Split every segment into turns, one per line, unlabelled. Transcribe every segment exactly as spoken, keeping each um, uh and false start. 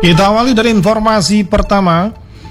Kita awali dari informasi pertama.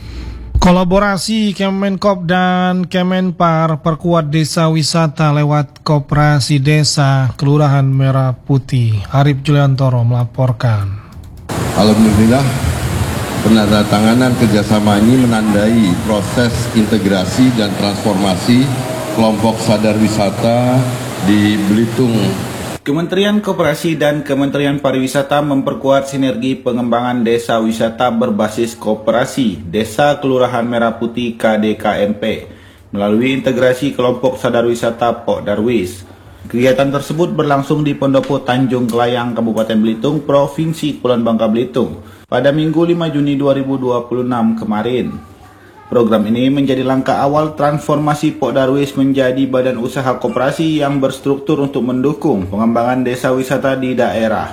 Kolaborasi Kemenkop dan Kemenpar perkuat desa wisata lewat Koperasi Desa Kelurahan Merah Putih. Arif Juliantoro melaporkan.
Alhamdulillah, penandatanganan kerjasama ini menandai proses integrasi dan transformasi kelompok sadar wisata di Belitung.
Kementerian Koperasi dan Kementerian Pariwisata memperkuat sinergi pengembangan desa wisata berbasis koperasi Desa Kelurahan Merah Putih K D K M P melalui integrasi kelompok sadar wisata Pok Darwis. Kegiatan tersebut berlangsung di Pendopo Tanjung Kelayang, Kabupaten Belitung, Provinsi Kepulauan Bangka Belitung pada Minggu lima Juni dua ribu dua puluh enam kemarin. Program ini menjadi langkah awal transformasi Pok Darwis menjadi badan usaha koperasi yang berstruktur untuk mendukung pengembangan desa wisata di daerah.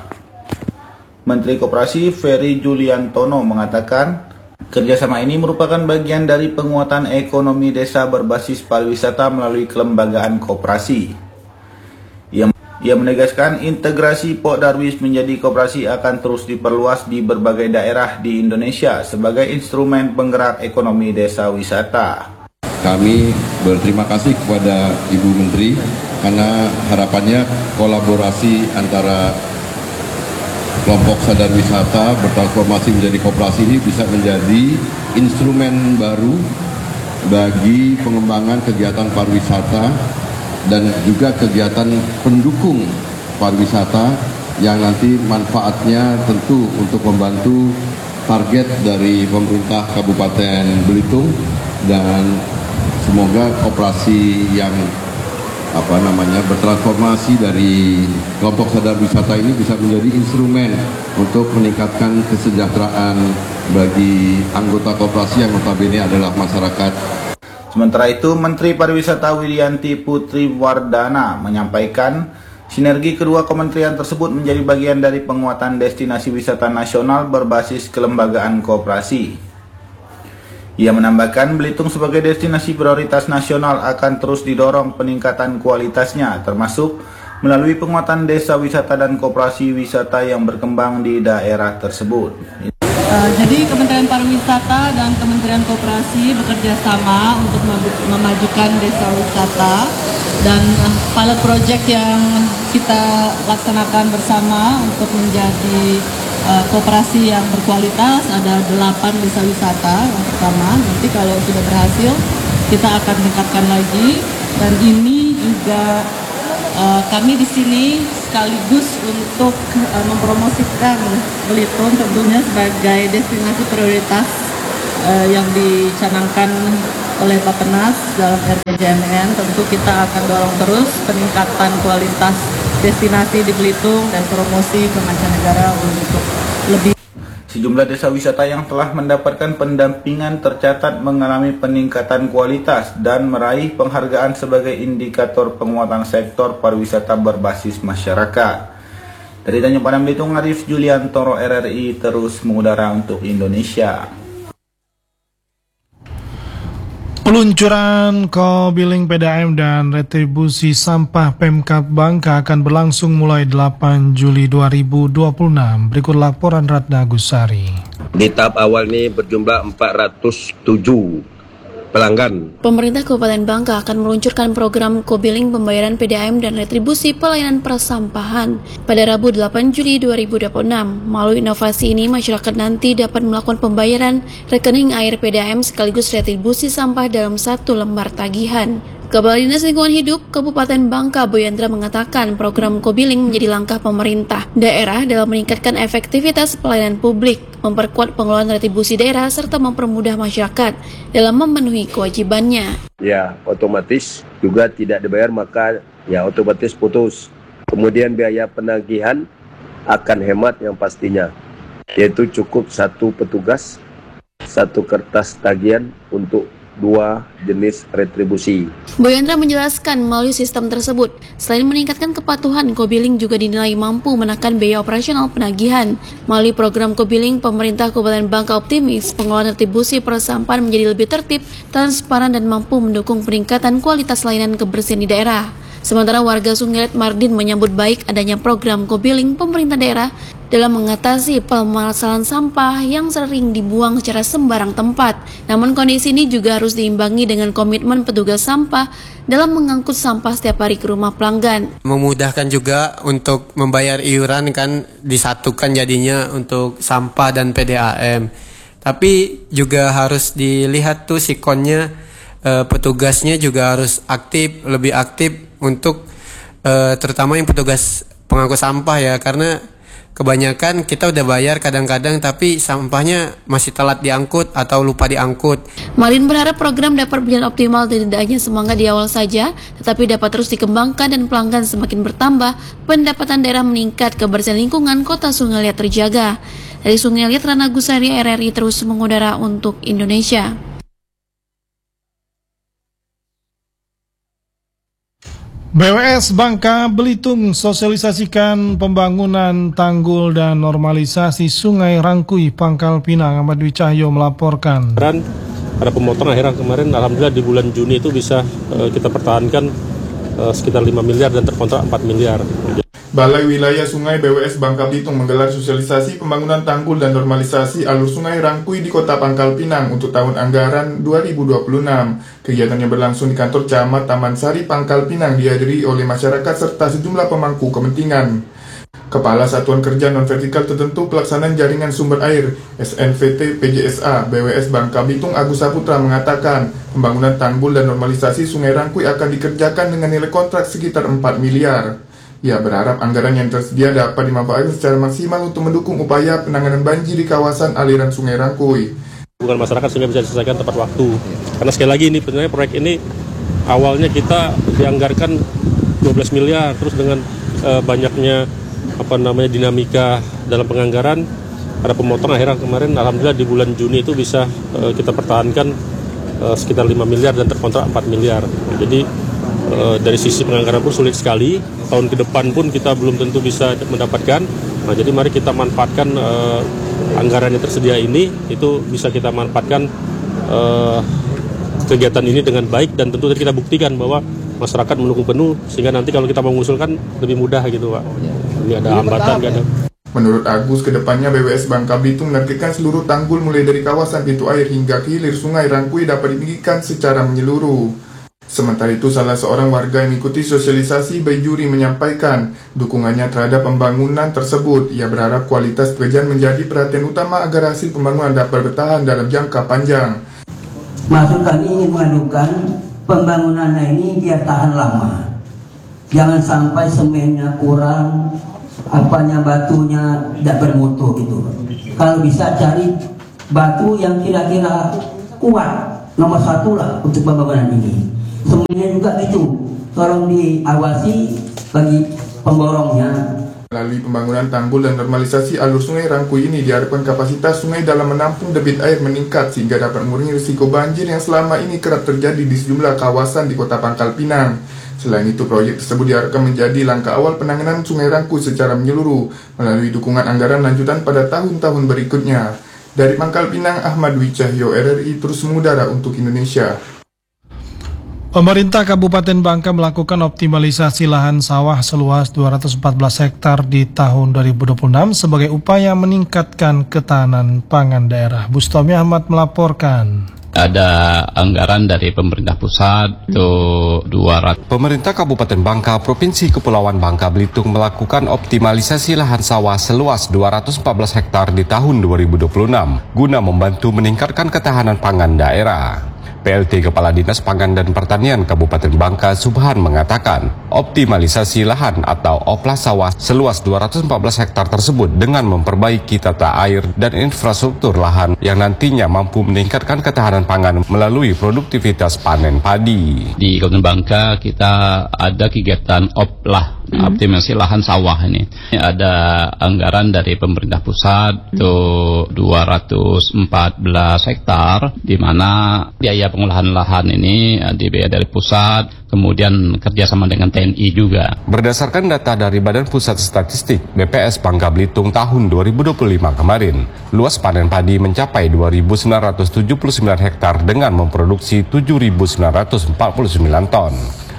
Menteri Koperasi Ferry Juliantono mengatakan, kerjasama ini merupakan bagian dari penguatan ekonomi desa berbasis pariwisata melalui kelembagaan koperasi. Ia, ia menegaskan integrasi Pok Darwis menjadi koperasi akan terus diperluas di berbagai daerah di Indonesia sebagai instrumen penggerak ekonomi desa wisata.
Kami berterima kasih kepada Ibu Menteri karena harapannya kolaborasi antara kelompok sadar wisata bertransformasi menjadi koperasi ini bisa menjadi instrumen baru bagi pengembangan kegiatan pariwisata dan juga kegiatan pendukung pariwisata yang nanti manfaatnya tentu untuk membantu target dari pemerintah Kabupaten Belitung, dan semoga koperasi yang apa namanya bertransformasi dari kelompok sadar wisata ini bisa menjadi instrumen untuk meningkatkan kesejahteraan bagi anggota koperasi yang notabene adalah masyarakat.
Sementara itu, Menteri Pariwisata Widianti Putri Wardana menyampaikan sinergi kedua kementerian tersebut menjadi bagian dari penguatan destinasi wisata nasional berbasis kelembagaan koperasi. Ia menambahkan Belitung sebagai destinasi prioritas nasional akan terus didorong peningkatan kualitasnya, termasuk melalui penguatan desa wisata dan koperasi wisata yang berkembang di daerah tersebut.
Uh, jadi Kementerian Pariwisata dan Kementerian Koperasi bekerja sama untuk memajukan desa wisata, dan uh, pilot project yang kita laksanakan bersama untuk menjadi uh, koperasi yang berkualitas ada delapan desa wisata yang pertama. Nanti kalau sudah berhasil kita akan tingkatkan lagi, dan ini juga uh, kami di sini sekaligus untuk uh, mempromosikan Belitung tentunya sebagai destinasi prioritas uh, yang dicanangkan oleh Bappenas dalam R P J M N. Tentu kita akan dorong terus peningkatan kualitas destinasi di Belitung dan promosi ke mancanegara untuk lebih.
Sejumlah desa wisata yang telah mendapatkan pendampingan tercatat mengalami peningkatan kualitas dan meraih penghargaan sebagai indikator penguatan sektor pariwisata berbasis masyarakat. Dari Tanjung Pandan Belitung, Arif Juliantoro, R R I terus mengudara untuk Indonesia.
Peluncuran Kobiling P D A M dan retribusi sampah Pemkab Bangka akan berlangsung mulai delapan Juli dua ribu dua puluh enam. Berikut laporan Ratna Gusari.
Di tahap awal ini berjumlah empat ratus tujuh pelanggan.
Pemerintah Kabupaten Bangka akan meluncurkan program Kobiling pembayaran P D A M dan retribusi pelayanan persampahan pada Rabu delapan Juli dua ribu dua puluh enam. Melalui inovasi ini, masyarakat nanti dapat melakukan pembayaran rekening air P D A M sekaligus retribusi sampah dalam satu lembar tagihan. Kepala Dinas Lingkungan Hidup Kabupaten Bangka, Boyendra, mengatakan program Kobiling menjadi langkah pemerintah daerah dalam meningkatkan efektivitas pelayanan publik, memperkuat pengelolaan retribusi daerah, serta mempermudah masyarakat dalam memenuhi kewajibannya.
Ya, otomatis juga tidak dibayar, maka ya otomatis putus. Kemudian biaya penagihan akan hemat yang pastinya, yaitu cukup satu petugas, satu kertas tagihan untuk dua jenis retribusi.
Boyendra menjelaskan melalui sistem tersebut, selain meningkatkan kepatuhan, Kobiling juga dinilai mampu menekan biaya operasional penagihan. Melalui program Kobiling, pemerintah Kabupaten Bangka optimis pengelolaan retribusi persampahan menjadi lebih tertib, transparan, dan mampu mendukung peningkatan kualitas layanan kebersihan di daerah. Sementara warga Sungailet Mardin menyambut baik adanya program Kobiling pemerintah daerah dalam mengatasi pemasalan sampah yang sering dibuang secara sembarang tempat. Namun kondisi ini juga harus diimbangi dengan komitmen petugas sampah dalam mengangkut sampah setiap hari ke rumah pelanggan.
Memudahkan juga untuk membayar iuran, kan disatukan jadinya untuk sampah dan P D A M. Tapi juga harus dilihat tuh sikonnya, eh, petugasnya juga harus aktif, lebih aktif untuk eh, terutama yang petugas pengangkut sampah ya, karena kebanyakan kita udah bayar kadang-kadang tapi sampahnya masih telat diangkut atau lupa diangkut.
Malin berharap program dapat berjalan optimal dan tidak hanya semangat di awal saja, tetapi dapat terus dikembangkan dan pelanggan semakin bertambah, pendapatan daerah meningkat, kebersihan lingkungan kota Sungai Liat terjaga. Dari Sungai Liat, Rana Gusari, R R I terus mengudara untuk Indonesia.
B W S Bangka Belitung sosialisasikan pembangunan tanggul dan normalisasi Sungai Rangkui, Pangkal Pinang. Ahmad Dwi Cahyo melaporkan.
Ada pemotongan akhirnya kemarin, alhamdulillah di bulan Juni itu bisa uh, kita pertahankan uh, sekitar lima miliar dan terkontrak empat miliar.
Balai Wilayah Sungai B W S Bangka Belitung menggelar sosialisasi pembangunan tanggul dan normalisasi alur Sungai Rangkui di Kota Pangkal Pinang untuk tahun anggaran dua ribu dua puluh enam. Kegiatan yang berlangsung di kantor Camat Taman Sari Pangkal Pinang dihadiri oleh masyarakat serta sejumlah pemangku kepentingan. Kepala Satuan Kerja Non-Vertikal Tertentu Pelaksanaan Jaringan Sumber Air S N V T P J S A B W S Bangka Belitung Agus Saputra mengatakan pembangunan tanggul dan normalisasi Sungai Rangkui akan dikerjakan dengan nilai kontrak sekitar empat miliar. Ia berharap anggaran yang tersedia dapat dimanfaatkan secara maksimal untuk mendukung upaya penanganan banjir di kawasan aliran Sungai Rangkui.
Bukan masyarakat sehingga bisa diselesaikan tepat waktu. Karena sekali lagi ini sebenarnya proyek ini awalnya kita dianggarkan dua belas miliar, terus dengan e, banyaknya apa namanya dinamika dalam penganggaran, ada pemotongan akhirnya kemarin alhamdulillah di bulan Juni itu bisa e, kita pertahankan e, sekitar lima miliar dan terkontrak empat miliar. Jadi e, dari sisi penganggaran pun sulit sekali. Tahun ke depan pun kita belum tentu bisa mendapatkan. Nah, jadi mari kita manfaatkan uh, anggaran yang tersedia ini, itu bisa kita manfaatkan uh, kegiatan ini dengan baik, dan tentu kita buktikan bahwa masyarakat mendukung penuh, sehingga nanti kalau kita mengusulkan lebih mudah gitu Pak. Ini ada hambatan, nggak ada.
Menurut Agus, kedepannya B W S Bangka Belitung menargetkan seluruh tanggul mulai dari kawasan pintu air hingga ke hilir Sungai Rangkui dapat ditinggikan secara menyeluruh. Sementara itu, salah seorang warga yang mengikuti sosialisasi Bayjuri menyampaikan dukungannya terhadap pembangunan tersebut. Ia berharap kualitas pekerjaan menjadi perhatian utama agar hasil pembangunan dapat bertahan dalam jangka panjang.
Maksud kami ingin mengadukan pembangunan ini biar tahan lama. Jangan sampai semennya kurang, apanya batunya tidak bermutu gitu. Kalau bisa cari batu yang kira-kira kuat, nomor satu lah untuk pembangunan ini. Semuanya juga gitu, tolong diawasi bagi pemborongnya.
Melalui pembangunan tanggul dan normalisasi alur Sungai Rangkui ini diharapkan kapasitas sungai dalam menampung debit air meningkat sehingga dapat mengurangi risiko banjir yang selama ini kerap terjadi di sejumlah kawasan di Kota Pangkal Pinang. Selain itu, proyek tersebut diharapkan menjadi langkah awal penanganan Sungai Rangkui secara menyeluruh melalui dukungan anggaran lanjutan pada tahun-tahun berikutnya. Dari Pangkal Pinang, Ahmad Dwi Cahyo, R R I terus mengudara untuk Indonesia.
Pemerintah Kabupaten Bangka melakukan optimalisasi lahan sawah seluas dua ratus empat belas hektar di tahun dua ribu dua puluh enam sebagai upaya meningkatkan ketahanan pangan daerah. Bustomi Ahmad melaporkan.
Ada anggaran dari pemerintah pusat itu dua ratus.
Pemerintah Kabupaten Bangka, Provinsi Kepulauan Bangka Belitung melakukan optimalisasi lahan sawah seluas dua ratus empat belas hektar di tahun dua ribu dua puluh enam guna membantu meningkatkan ketahanan pangan daerah. P L T Kepala Dinas Pangan dan Pertanian Kabupaten Bangka Subhan mengatakan, optimalisasi lahan atau oplas sawah seluas dua ratus empat belas hektar tersebut dengan memperbaiki tata air dan infrastruktur lahan yang nantinya mampu meningkatkan ketahanan pangan melalui produktivitas panen padi.
Di Kabupaten Bangka kita ada kegiatan oplah, hmm. optimasi lahan sawah ini. Ada anggaran dari pemerintah pusat itu dua ratus empat belas hektar, di mana biaya pengolahan lahan ini dibiayai dari pusat, kemudian kerjasama dengan T N I juga.
Berdasarkan data dari Badan Pusat Statistik B P S Bangka Belitung tahun dua ribu dua puluh lima kemarin, luas panen padi mencapai dua ribu sembilan ratus tujuh puluh sembilan hektar dengan memproduksi tujuh ribu sembilan ratus empat puluh sembilan ton.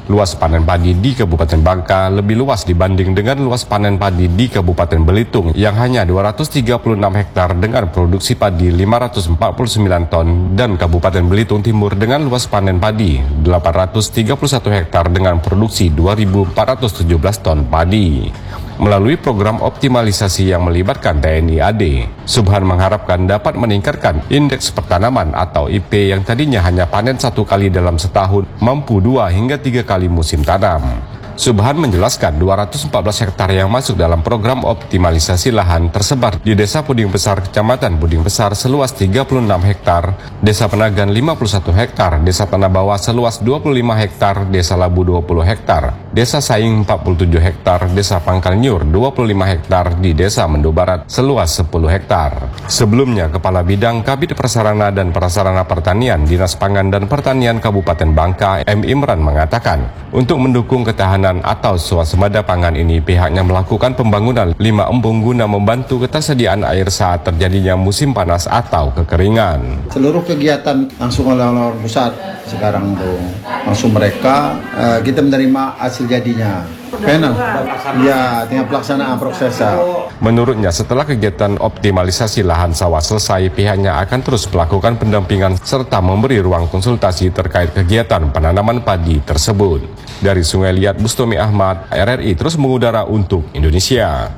Luas panen padi di Kabupaten Bangka lebih luas dibanding dengan luas panen padi di Kabupaten Belitung yang hanya dua ratus tiga puluh enam hektar dengan produksi padi lima ratus empat puluh sembilan ton dan Kabupaten Belitung Timur dengan luas panen padi delapan ratus tiga puluh satu hektar dengan produksi dua ribu empat ratus tujuh belas ton padi. Melalui program optimalisasi yang melibatkan T N I A D, Subhan mengharapkan dapat meningkatkan indeks pertanaman atau I P yang tadinya hanya panen satu kali dalam setahun, mampu dua hingga tiga kali musim tanam. Subhan menjelaskan dua ratus empat belas hektar yang masuk dalam program optimalisasi lahan tersebar di Desa Puding Besar, Kecamatan Puding Besar seluas tiga puluh enam hektar, Desa Penagan lima puluh satu hektar, Desa Tanah Bawah seluas dua puluh lima hektar, Desa Labu dua puluh hektar, Desa Saing empat puluh tujuh hektar, Desa Pangkal Nyur dua puluh lima hektar, di Desa Mendo Barat seluas sepuluh hektar. Sebelumnya, Kepala Bidang Kabid Prasarana dan Prasarana Pertanian Dinas Pangan dan Pertanian Kabupaten Bangka M. Imran mengatakan, untuk mendukung ketahanan atau swasembada pangan ini pihaknya melakukan pembangunan lima embung guna membantu ketersediaan air saat terjadinya musim panas atau kekeringan.
Seluruh kegiatan langsung oleh oleh pusat sekarang tuh langsung mereka uh, kita menerima hasil jadinya. Penang, ya tinggal pelaksanaan prosesnya.
Menurutnya setelah kegiatan optimalisasi lahan sawah selesai, pihaknya akan terus melakukan pendampingan serta memberi ruang konsultasi terkait kegiatan penanaman padi tersebut. Dari Sungai Liat, Bustomi Ahmad, R R I terus mengudara untuk Indonesia.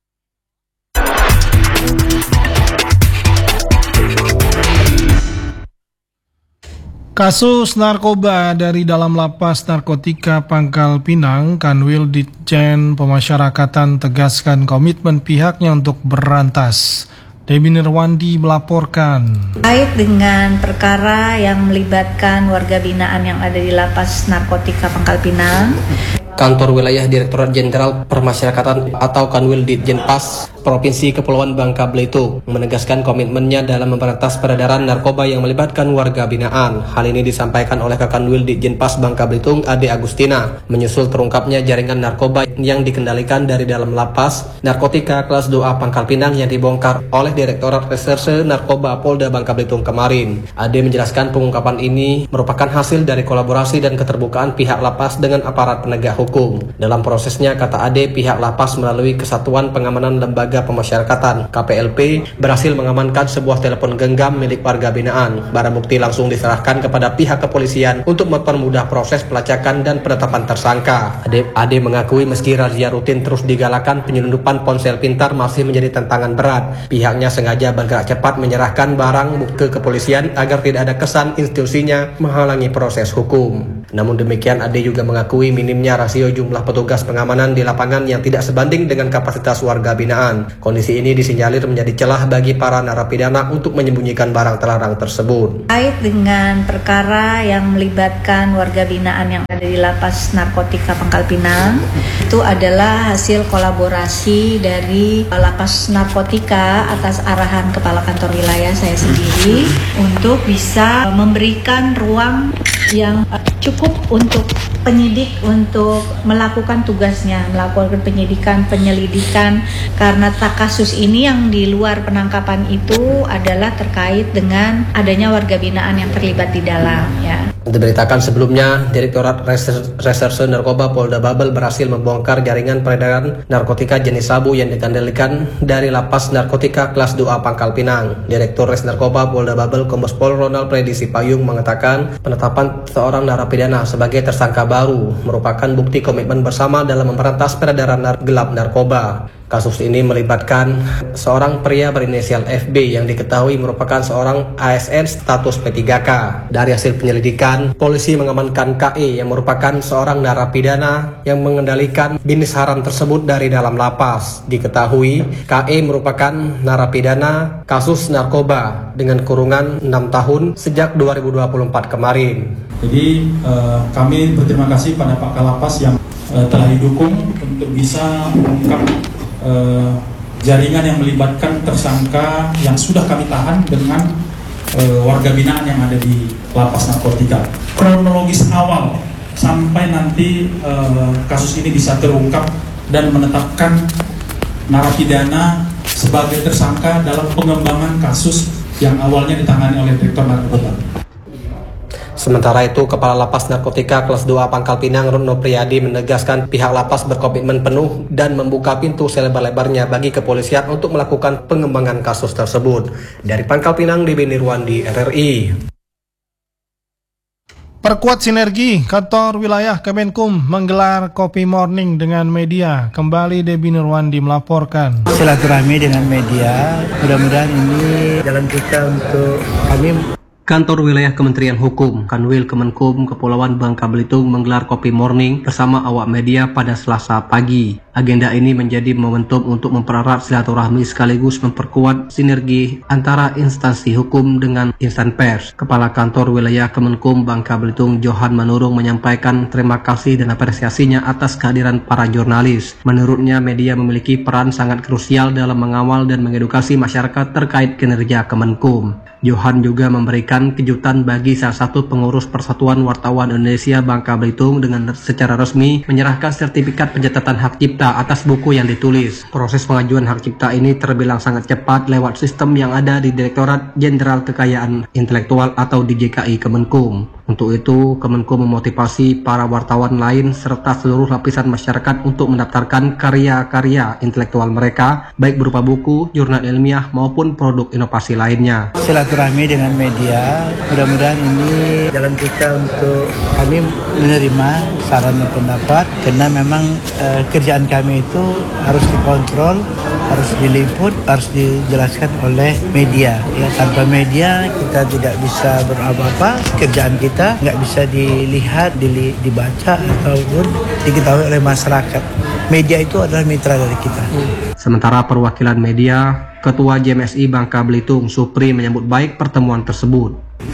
Kasus narkoba dari dalam lapas narkotika Pangkal Pinang, Kanwil Ditjen Pemasyarakatan tegaskan komitmen pihaknya untuk berantas. Debbie Nirwandi melaporkan.
Terkait dengan perkara yang melibatkan warga binaan yang ada di lapas narkotika Pangkal Pinang,
Kantor Wilayah Direktorat Jenderal Permasyarakatan atau Kanwil Ditjenpas Provinsi Kepulauan Bangka Belitung menegaskan komitmennya dalam memberantas peredaran narkoba yang melibatkan warga binaan. Hal ini disampaikan oleh Kakanwil Ditjenpas Bangka Belitung Ade Agustina menyusul terungkapnya jaringan narkoba yang dikendalikan dari dalam lapas narkotika kelas dua A Pangkal Pinang yang dibongkar oleh Direktorat Reserse Narkoba Polda Bangka Belitung kemarin. Ade menjelaskan pengungkapan ini merupakan hasil dari kolaborasi dan keterbukaan pihak lapas dengan aparat penegak hukum. Dalam prosesnya, kata Ade, pihak lapas melalui Kesatuan Pengamanan Lembaga Pemasyarakatan K P L P berhasil mengamankan sebuah telepon genggam milik warga binaan. Barang bukti langsung diserahkan kepada pihak kepolisian untuk mempermudah proses pelacakan dan penetapan tersangka. Ade, Ade mengakui meski razia rutin terus digalakan, penyelundupan ponsel pintar masih menjadi tantangan berat. Pihaknya sengaja bergerak cepat menyerahkan barang ke kepolisian agar tidak ada kesan institusinya menghalangi proses hukum. Namun demikian, Ade juga mengakui minimnya rasio jumlah petugas pengamanan di lapangan yang tidak sebanding dengan kapasitas warga binaan. Kondisi ini disinyalir menjadi celah bagi para narapidana untuk menyembunyikan barang terlarang tersebut.
Terkait dengan perkara yang melibatkan warga binaan yang ada di lapas narkotika Pangkal Pinang, itu adalah hasil kolaborasi dari lapas narkotika atas arahan Kepala Kantor Wilayah saya sendiri untuk bisa memberikan ruang yang cukup untuk penyidik untuk melakukan tugasnya, melakukan penyidikan, penyelidikan, karena tak kasus ini yang di luar penangkapan itu adalah terkait dengan adanya warga binaan yang terlibat di dalam, ya.
Diberitakan sebelumnya, Direktorat Reserse Narkoba Polda Babel berhasil membongkar jaringan peredaran narkotika jenis sabu yang dikendalikan dari lapas narkotika kelas dua A Pangkal Pinang. Direktur Res Narkoba Polda Babel Kombes Pol Ronald Predisi Payung mengatakan penetapan seorang narapidana sebagai tersangka baru merupakan bukti komitmen bersama dalam memberantas peredaran nar- gelap narkoba. Kasus ini melibatkan seorang pria berinisial F B yang diketahui merupakan seorang A S N status P tiga K. Dari hasil penyelidikan, polisi mengamankan K E yang merupakan seorang narapidana yang mengendalikan bisnis haram tersebut dari dalam lapas. Diketahui K E merupakan narapidana kasus narkoba dengan kurungan enam tahun sejak dua ribu dua puluh empat kemarin.
Jadi uh, kami berterima kasih pada Pak Kalapas yang uh, telah didukung untuk bisa mengungkap Uh, jaringan yang melibatkan tersangka yang sudah kami tahan dengan uh, warga binaan yang ada di lapas narkotika. Kronologis awal sampai nanti uh, kasus ini bisa terungkap dan menetapkan narapidana sebagai tersangka dalam pengembangan kasus yang awalnya ditangani oleh Direktur Narkoba.
Sementara itu, Kepala Lapas Narkotika Kelas dua Pangkal Pinang Retno Priyadi menegaskan pihak lapas berkomitmen penuh dan membuka pintu selebar-lebarnya bagi kepolisian untuk melakukan pengembangan kasus tersebut. Dari Pangkal Pinang, Deby Nirwandi, R R I.
Perkuat sinergi, kantor wilayah Kemenkum menggelar Kopi Morning dengan media. Kembali Deby Nirwandi melaporkan.
Silaturahmi dengan media, mudah-mudahan ini jalan kita untuk kami.
Kantor Wilayah Kementerian Hukum, Kanwil Kemenkum Kepulauan Bangka Belitung menggelar Kopi Morning bersama awak media pada Selasa pagi. Agenda ini menjadi momentum untuk mempererat silaturahmi sekaligus memperkuat sinergi antara instansi hukum dengan insan pers. Kepala Kantor Wilayah Kemenkum Bangka Belitung, Johan Manurung, menyampaikan terima kasih dan apresiasinya atas kehadiran para jurnalis. Menurutnya, media memiliki peran sangat krusial dalam mengawal dan mengedukasi masyarakat terkait kinerja Kemenkum. Johan juga memberikan kejutan bagi salah satu pengurus Persatuan Wartawan Indonesia Bangka Belitung dengan secara resmi menyerahkan sertifikat pencatatan hak cipta atas buku yang ditulis. Proses pengajuan hak cipta ini terbilang sangat cepat lewat sistem yang ada di Direktorat Jenderal Kekayaan Intelektual atau D J K I Kemenkum. Untuk itu, Kemenkum memotivasi para wartawan lain serta seluruh lapisan masyarakat untuk mendaftarkan karya-karya intelektual mereka, baik berupa buku, jurnal ilmiah, maupun produk inovasi lainnya.
Silaturahmi dengan media, mudah-mudahan ini jalan kita untuk kami menerima saran dan pendapat, karena memang eh, kerjaan kami itu harus dikontrol, harus diliput, harus dijelaskan oleh media. Ya, tanpa media kita tidak bisa berapa-apa, kerjaan kita nggak bisa dilihat, dili, dibaca ataupun diketahui oleh masyarakat. Media itu adalah mitra dari kita.
Sementara perwakilan media, Ketua J M S I Bangka Belitung, Supri, menyambut baik pertemuan tersebut.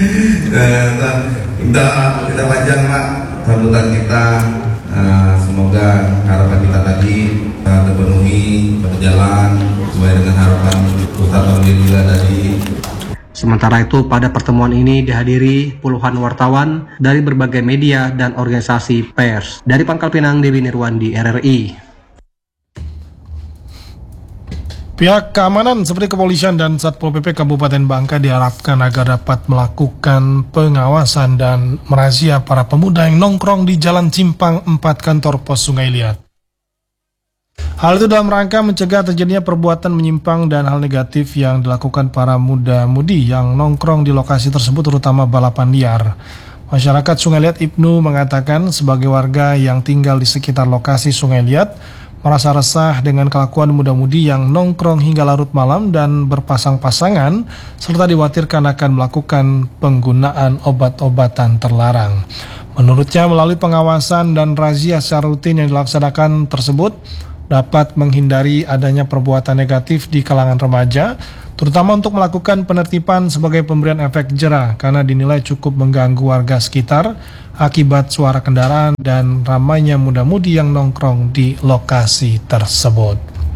Udah, kita panjang Pak sambutan kita. Uh, semoga harapan kita tadi uh, terpenuhi, berjalan sesuai dengan harapan Ustaz Marudin juga tadi.
Sementara itu, pada pertemuan ini dihadiri puluhan wartawan dari berbagai media dan organisasi pers. Dari Pangkal Pinang, Deby Nirwandi, R R I.
Pihak keamanan seperti kepolisian dan Satpol P P Kabupaten Bangka diharapkan agar dapat melakukan pengawasan dan merazia para pemuda yang nongkrong di Jalan Simpang empat kantor pos Sungai Liat. Hal itu dalam rangka mencegah terjadinya perbuatan menyimpang dan hal negatif yang dilakukan para muda-mudi yang nongkrong di lokasi tersebut, terutama balapan liar. Masyarakat Sungai Liat Ibnu mengatakan sebagai warga yang tinggal di sekitar lokasi Sungai Liat merasa resah dengan kelakuan muda-mudi yang nongkrong hingga larut malam dan berpasang-pasangan, serta dikhawatirkan akan melakukan penggunaan obat-obatan terlarang. Menurutnya, melalui pengawasan dan razia secara rutin yang dilaksanakan tersebut dapat menghindari adanya perbuatan negatif di kalangan remaja, terutama untuk melakukan penertiban sebagai pemberian efek jera karena dinilai cukup mengganggu warga sekitar akibat suara kendaraan dan ramainya muda-mudi yang nongkrong di lokasi tersebut.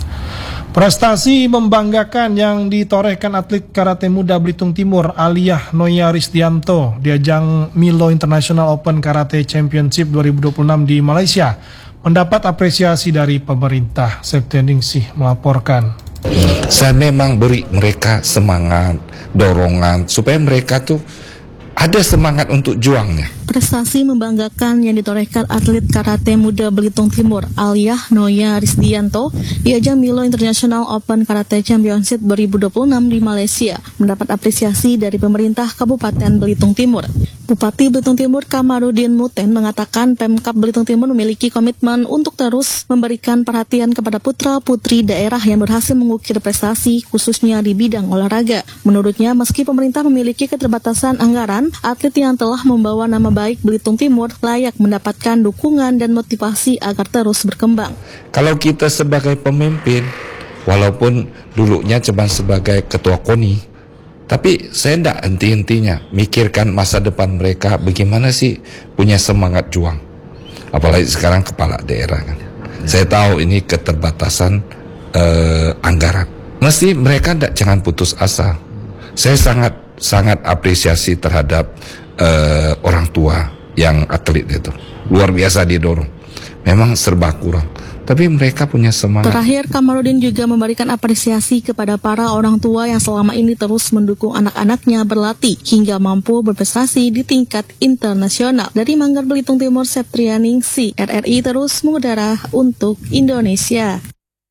Prestasi membanggakan yang ditorehkan atlet karate muda Belitung Timur Aliyah Noya Risdianto di ajang Milo International Open Karate Championship dua ribu dua puluh enam di Malaysia mendapat apresiasi dari pemerintah. Septendingsi melaporkan.
Saya memang beri mereka semangat, dorongan supaya mereka tuh ada semangat untuk juangnya.
Prestasi membanggakan yang ditorehkan atlet karate muda Belitung Timur Aliyah Noya Risdianto di ajang Milo International Open Karate Championship dua ribu dua puluh enam di Malaysia mendapat apresiasi dari pemerintah Kabupaten Belitung Timur. Bupati Belitung Timur Kamarudin Muten mengatakan Pemkab Belitung Timur memiliki komitmen untuk terus memberikan perhatian kepada putra-putri daerah yang berhasil mengukir prestasi khususnya di bidang olahraga. Menurutnya, meski pemerintah memiliki keterbatasan anggaran, atlet yang telah membawa nama baik Belitung Timur layak mendapatkan dukungan dan motivasi agar terus berkembang.
Kalau kita sebagai pemimpin, walaupun dulunya cuma sebagai ketua KONI, tapi saya tidak henti-hentinya mikirkan masa depan mereka, bagaimana sih punya semangat juang. Apalagi sekarang kepala daerah kan. Saya tahu ini keterbatasan eh, anggaran. Mesti mereka tidak, jangan putus asa. Saya sangat sangat apresiasi terhadap eh, orang tua yang atlet itu. Luar biasa didorong. Memang serba kurang. tapi mereka punya semangat.
Terakhir, Kamarudin juga memberikan apresiasi kepada para orang tua yang selama ini terus mendukung anak-anaknya berlatih hingga mampu berprestasi di tingkat internasional. Dari Manggar Belitung Timur, Septrianingsi, R R I terus mengudara untuk Indonesia.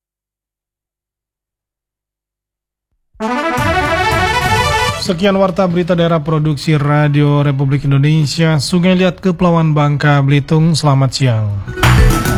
Sekian warta berita daerah produksi Radio Republik Indonesia, Sungai Liat, Kepulauan Bangka Belitung. Selamat siang.